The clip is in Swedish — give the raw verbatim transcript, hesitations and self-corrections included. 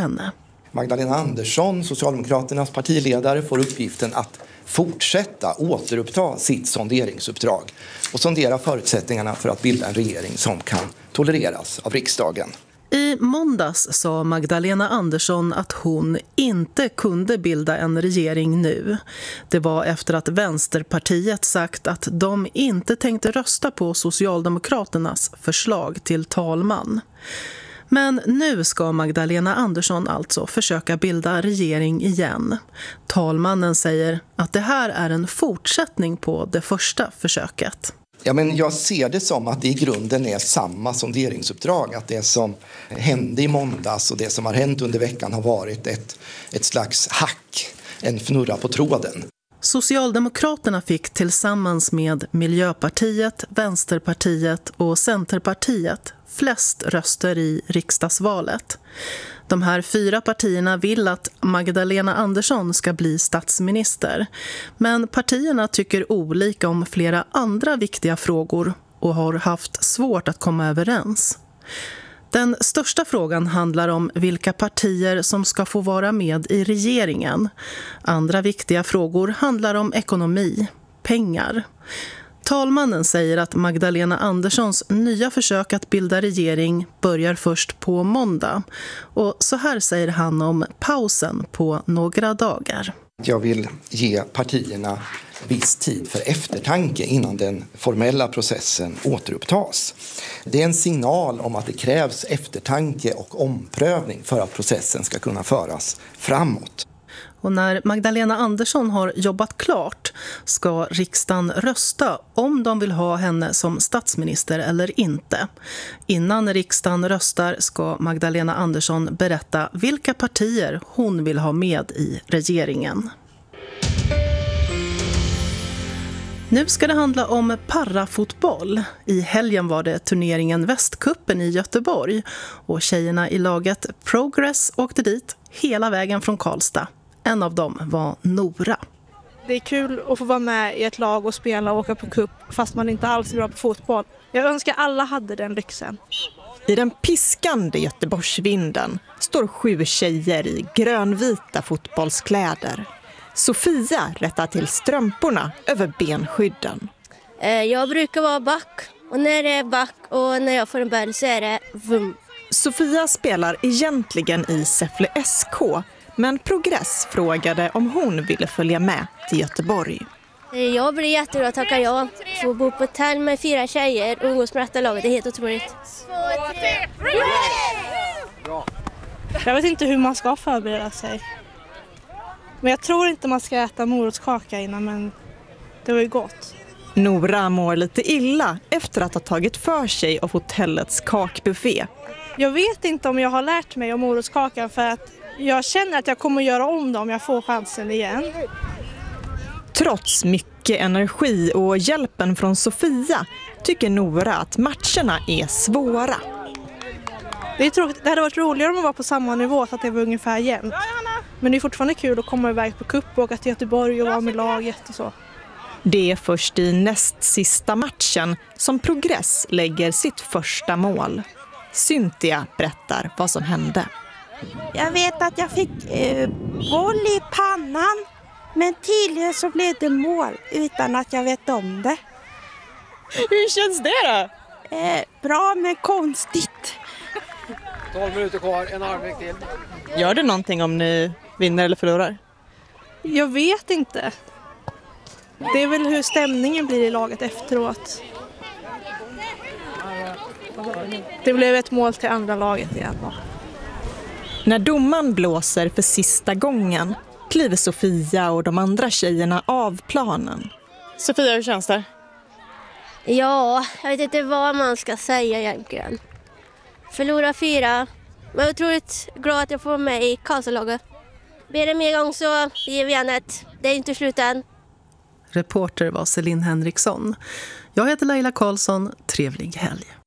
henne. Magdalena Andersson, Socialdemokraternas partiledare, får uppgiften att fortsätta återuppta sitt sonderingsuppdrag och sondera förutsättningarna för att bilda en regering som kan tolereras av riksdagen. I måndags sa Magdalena Andersson att hon inte kunde bilda en regering nu. Det var efter att Vänsterpartiet sagt att de inte tänkte rösta på Socialdemokraternas förslag till talman. Men nu ska Magdalena Andersson alltså försöka bilda regering igen. Talmannen säger att det här är en fortsättning på det första försöket. Ja, men jag ser det som att det i grunden är samma sonderingsuppdrag. Att det som hände i måndags och det som har hänt under veckan har varit ett, ett slags hack, en fnurra på tråden. Socialdemokraterna fick tillsammans med Miljöpartiet, Vänsterpartiet och Centerpartiet flest röster i riksdagsvalet. De här fyra partierna vill att Magdalena Andersson ska bli statsminister. Men partierna tycker olika om flera andra viktiga frågor och har haft svårt att komma överens. Den största frågan handlar om vilka partier som ska få vara med i regeringen. Andra viktiga frågor handlar om ekonomi, pengar. Talmannen säger att Magdalena Anderssons nya försök att bilda regering börjar först på måndag. Och så här säger han om pausen på några dagar. Jag vill ge partierna viss tid för eftertanke innan den formella processen återupptas. Det är en signal om att det krävs eftertanke och omprövning för att processen ska kunna föras framåt. Och när Magdalena Andersson har jobbat klart ska riksdagen rösta om de vill ha henne som statsminister eller inte. Innan riksdagen röstar ska Magdalena Andersson berätta vilka partier hon vill ha med i regeringen. Nu ska det handla om parafotboll. I helgen var det turneringen Västkuppen i Göteborg och tjejerna i laget Progress åkte dit hela vägen från Karlstad. En av dem var Nora. Det är kul att få vara med i ett lag och spela och åka på cup fast man inte alls är bra på fotboll. Jag önskar alla hade den lyxen. I den piskande Göteborgsvinden står sju tjejer i grönvita fotbollskläder. Sofia rättar till strömporna över benskydden. Jag brukar vara back och när det är back och när jag får en boll så är det vum. Sofia spelar egentligen i Säffle S K, men Progress frågade om hon ville följa med till Göteborg. Jag blir jättebra, tackar jag. Få bo på hotell med fyra tjejer och umgås med detta laget, det är helt otroligt. Två, tre, Bra. Jag vet inte hur man ska förbereda sig. Men jag tror inte man ska äta morotskaka innan, men det var ju gott. Nora mår lite illa efter att ha tagit för sig av hotellets kakbuffé. Jag vet inte om jag har lärt mig om morotskakan för att jag känner att jag kommer att göra om det om jag får chansen igen. Trots mycket energi och hjälpen från Sofia tycker Nora att matcherna är svåra. Det, är tråkigt. Det hade varit roligare om man var på samma nivå så att det var ungefär jämnt. Men det är fortfarande kul att komma iväg på cup och åka till Göteborg och vara med laget och så. Det är först i näst sista matchen som Progress lägger sitt första mål. Cynthia berättar vad som hände. Jag vet att jag fick eh, boll i pannan, men tydligen så blev det mål utan att jag vet om det. Hur känns det då? Eh, bra men konstigt. tolv minuter kvar, en halvlek till. Gör det någonting om ni vinner eller förlorar? Jag vet inte. Det är väl hur stämningen blir i laget efteråt. Det blev ett mål till andra laget igen. När domaren blåser för sista gången kliver Sofia och de andra tjejerna av planen. Sofia, hur känns det? Ja, jag vet inte vad man ska säga egentligen. Förlora fyra. Men jag är otroligt glad att jag får vara med i Karlstad-laget. Blir det mer gång så ger vi igen ett. Det är inte slut än. Reporter var Celine Henriksson. Jag heter Laila Karlsson. Trevlig helg.